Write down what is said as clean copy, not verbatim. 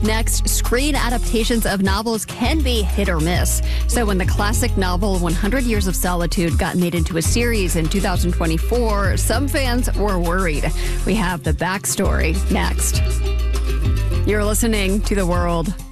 Next, screen adaptations of novels can be hit or miss. So when the classic novel 100 Years of Solitude got made into a series in 2024, some fans were worried. We have the backstory next. You're listening to The World.